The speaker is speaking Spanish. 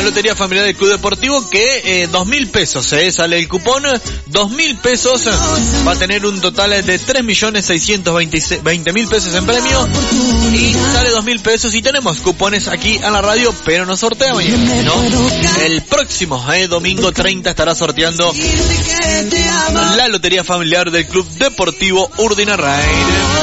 Lotería Familiar del Club Deportivo, que 2.000 pesos sale el cupón, 2.000 pesos, va a tener un total de 3.620.000 pesos en premio, y sale 2.000 pesos, y tenemos cupones aquí a la radio, pero no sortea mañana, ¿no? El próximo domingo 30 estará sorteando la Lotería Familiar del Club Deportivo Urdinarrain.